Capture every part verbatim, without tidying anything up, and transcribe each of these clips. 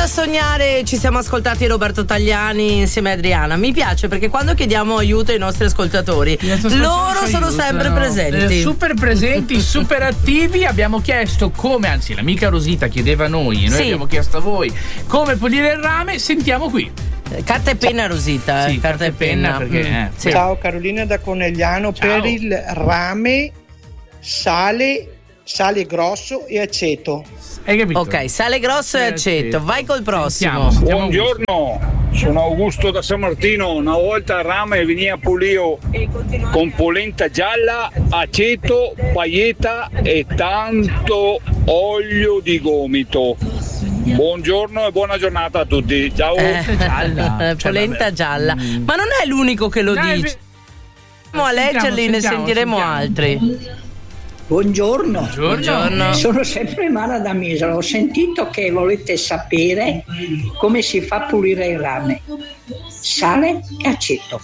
da sognare ci siamo ascoltati Roberto Tagliani insieme a Adriana. Mi piace perché quando chiediamo aiuto ai nostri ascoltatori, loro sono aiutano. sempre presenti. Eh, super presenti, super attivi. Abbiamo chiesto come, anzi l'amica Rosita chiedeva a noi e noi sì. abbiamo chiesto a voi come pulire il rame. Sentiamo qui. Carta e penna, Rosita. Sì, eh. carta, carta e penna. penna perché, mm. eh. sì. Ciao Carolina da Conegliano. Ciao. Per il rame sale, sale grosso e aceto. Hai capito? Ok, sale grosso e aceto. Vai col prossimo. Sentiamo, sentiamo. Buongiorno, sono Augusto da San Martino. Una volta il rame veniva pulito con polenta gialla, aceto, pailletta e tanto olio di gomito. Buongiorno e buona giornata a tutti. Ciao. Eh, gialla. polenta gialla. Ma non è l'unico che lo No, dice. Andiamo a leggerli, ne sentiamo, sentiremo sentiamo. altri. Buongiorno. Buongiorno. Buongiorno. Sono sempre Mara da Misera. Ho sentito che volete sapere come si fa a pulire il rame. Sale e aceto.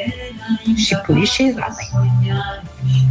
Si pulisce il rame.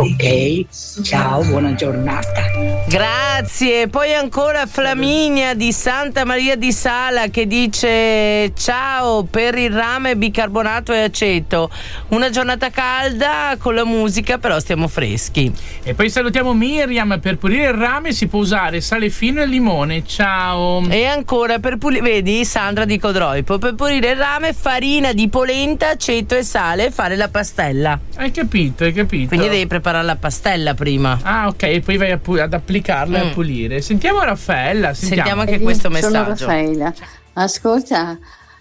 Ok, ciao, buona giornata. Grazie. Poi ancora Flaminia di Santa Maria di Sala che dice: ciao, per il rame bicarbonato e aceto. Una giornata calda con la musica, però stiamo freschi. E poi salutiamo Miriam. Per pulire il rame si può usare sale fino e limone. Ciao. E ancora per pulire, vedi Sandra di Codroipo, per pulire il rame farina di polenta, aceto e sale e fare la pastella. Hai capito, hai capito. Quindi devi preparare la pastella prima. Ah, ok, e poi vai a pu- ad applicarla e Mm. a pulire. Sentiamo Raffaella. Sentiamo, Sentiamo anche questo Sono messaggio. Raffaella. Ascolta,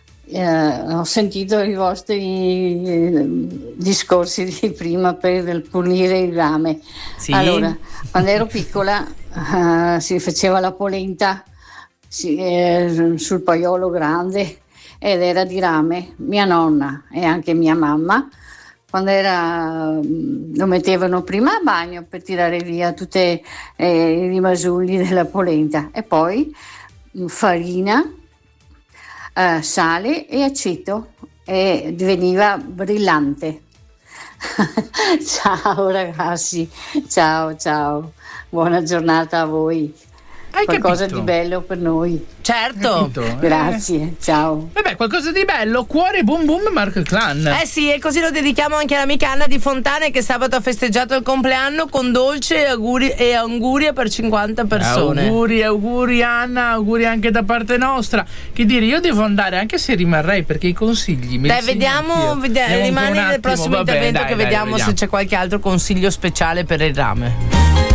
eh, ho sentito i vostri eh, discorsi di prima per il pulire il rame. Sì. Allora, quando ero piccola eh, si faceva la polenta si- eh, sul paiolo grande ed era di rame. Mia nonna e anche mia mamma, quando era, lo mettevano prima a bagno per tirare via tutti eh, i rimasugli della polenta e poi farina, eh, sale e aceto e diveniva brillante. Ciao ragazzi, ciao ciao, buona giornata a voi. Hai Qualcosa capito? di bello per noi. Certo. Capito? Grazie, ciao. Vabbè, qualcosa di bello. Cuore boom boom Marco Clan. Eh sì, e così lo dedichiamo anche all'amica Anna di Fontane che sabato ha festeggiato il compleanno con dolce e auguri e anguria per cinquanta persone. Auguri, auguri Anna, auguri anche da parte nostra. Che dire, io devo andare anche se rimarrei perché i consigli me Dai, li segno vediamo, anch'io. vedi- Andiamo rimani un nel attimo, prossimo va bene, intervento dai, che dai, vediamo, se c'è qualche altro consiglio speciale per il rame.